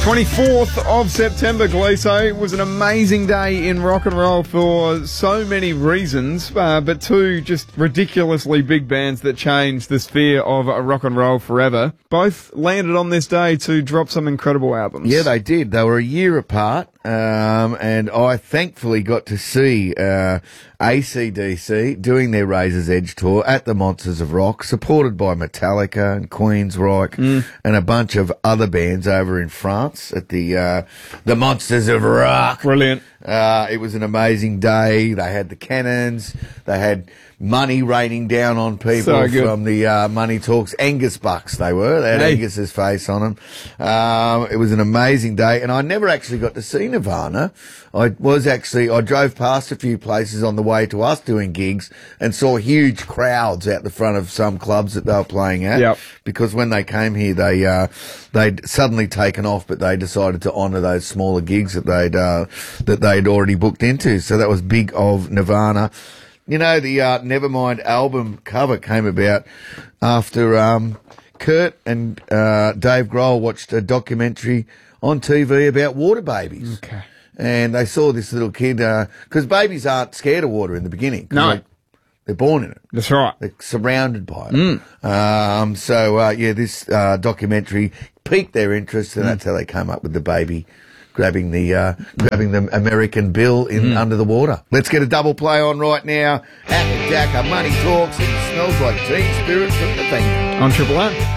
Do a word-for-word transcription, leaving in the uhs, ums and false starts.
twenty-fourth of September, Gleeso. It was an amazing day in rock and roll for so many reasons, uh, but two just ridiculously big bands that changed the sphere of uh, rock and roll forever. Both landed on this day to drop some incredible albums. Yeah, they did. They were a year apart, um, and I thankfully got to see uh, A C D C doing their Razor's Edge tour at the Monsters of Rock, supported by Metallica and Queensryche mm. and a bunch of other bands over in France at the uh, the Monsters of Rock. Brilliant. Uh, it was an amazing day. They had the cannons. They had money raining down on people so from the uh, Money Talks. Angus Bucks they were. They had hey. Angus's face on them. Um, it was an amazing day, and I never actually got to see Nirvana. I was actually, I drove past a few places on the way to us doing gigs and saw huge crowds out the front of some clubs that they were playing at. Yep. Because when they came here, they, uh, they'd suddenly taken off, but they decided to honour those smaller gigs that they'd, uh, that they'd already booked into. So that was big of Nirvana. You know, the uh, Nevermind album cover came about after um, Kurt and uh, Dave Grohl watched a documentary on T V about water babies. Okay. And they saw this little kid, because uh, babies aren't scared of water in the beginning. No. They, they're born in it. That's right. They're surrounded by it. Mm. Um, so, uh, yeah, this uh, documentary piqued their interest, and mm. that's how they came up with the baby grabbing the uh, grabbing the American Bill in mm. under the water. Let's get a double play on right now. At the Dakka, Money Talks. It smells like Teen Spirit from the thing. On Triple M.